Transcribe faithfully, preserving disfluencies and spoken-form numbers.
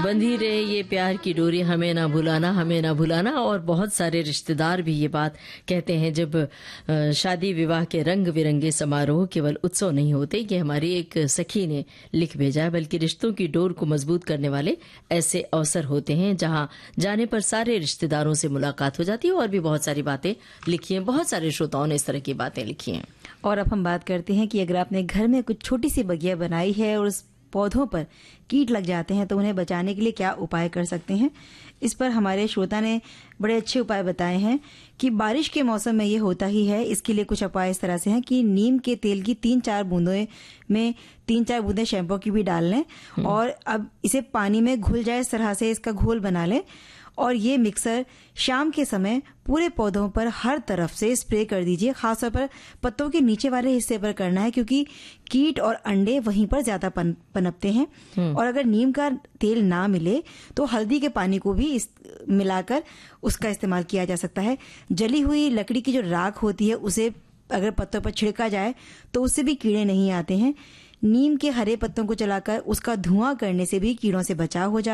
बंधी रहे ये प्यार की डोरी, हमें ना भुलाना, हमें ना भुलाना। और बहुत सारे रिश्तेदार भी ये बात कहते हैं जब शादी विवाह के रंग बिरंगे समारोह केवल उत्सव नहीं होते। ये हमारी एक सखी ने लिख भेजा है, बल्कि रिश्तों की डोर को मजबूत करने वाले ऐसे अवसर होते हैं जहां जाने पर सारे रिश्तेदारों से मुलाकात हो जाती है। और भी बहुत सारी बातें लिखी हैं, बहुत सारे श्रोताओं ने इस तरह की बातें लिखी हैं। और अब हम बात करते हैं कि अगर आपने घर में कुछ छोटी सी बगिया बनाई है और उस पौधों पर कीट लग जाते हैं तो उन्हें बचाने के लिए क्या उपाय कर सकते हैं। इस पर हमारे श्रोता ने बड़े अच्छे उपाय बताए हैं कि बारिश के मौसम में ये होता ही है। इसके लिए कुछ उपाय इस तरह से हैं कि नीम के तेल की तीन चार बूंदों में तीन चार बूंदे शैम्पू की भी डाल लें और अब इसे पानी में घुल जाए, इस तरह से इसका घोल बना लें और ये मिक्सर शाम के समय पूरे पौधों पर हर तरफ से स्प्रे कर दीजिए। खासतौर पर पत्तों के नीचे वाले हिस्से पर करना है क्योंकि कीट और अंडे वहीं पर ज्यादा पन, पनपते हैं। और अगर नीम का तेल ना मिले तो हल्दी के पानी को भी इस, मिलाकर उसका इस्तेमाल किया जा सकता है। जली हुई लकड़ी की जो राख होती है उसे अगर पत्तों पर छिड़का जाए तो उससे भी कीड़े नहीं आते हैं। नीम के हरे पत्तों को जलाकर उसका धुआं करने से भी कीड़ों से बचाव हो जाता है।